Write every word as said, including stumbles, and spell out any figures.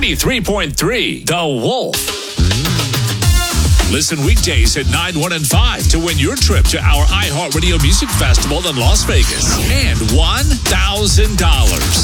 ninety-three point three The Wolf. Listen weekdays at nine, one, and five to win your trip to our iHeartRadio Music Festival in Las Vegas and one thousand dollars.